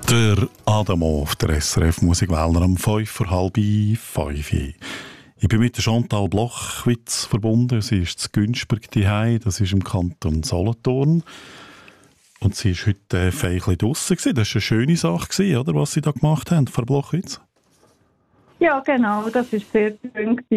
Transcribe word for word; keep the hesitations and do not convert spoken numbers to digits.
Der Adamo auf der S R F Musikwelle am fünf vor halb fünf. Ich bin mit der Chantal Blochwitz verbunden. Sie ist zu Günzburg daheim, das ist im Kanton Solothurn. Und sie war heute äh, fein draussen. Das war eine schöne Sache, oder, was Sie da gemacht haben, Frau Blochwitz? Ja, genau, das war sehr schön.